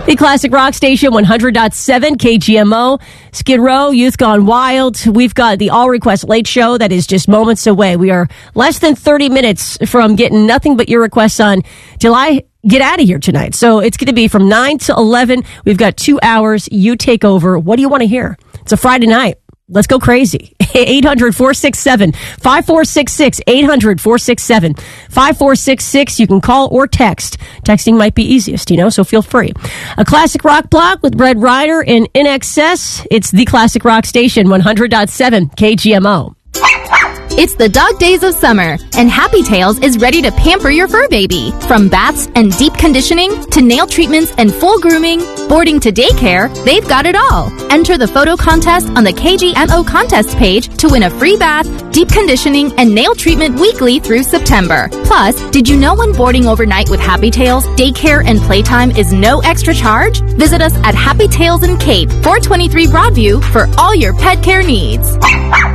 The Classic Rock Station, 100.7 KGMO. Skid Row, Youth Gone Wild. We've got the All Request Late Show that is just moments away. We are less than 30 minutes from getting nothing but your requests on July. Get out of here tonight. So it's going to be from 9 to 11. We've got 2 hours. You take over. What do you want to hear? It's a Friday night. Let's go crazy. 800-467-5466. 800-467-5466. You can call or text. Texting might be easiest, so feel free. A classic rock block with Red Ryder and In Excess. It's the Classic Rock Station, 100.7 KGMO. It's the dog days of summer, and Happy Tails is ready to pamper your fur baby. From baths and deep conditioning to nail treatments and full grooming, boarding to daycare, they've got it all. Enter the photo contest on the KGMO contest page to win a free bath, deep conditioning, and nail treatment weekly through September. Plus, did you know when boarding overnight with Happy Tails, daycare and playtime is no extra charge? Visit us at Happy Tails in Cape, 423 Broadview for all your pet care needs.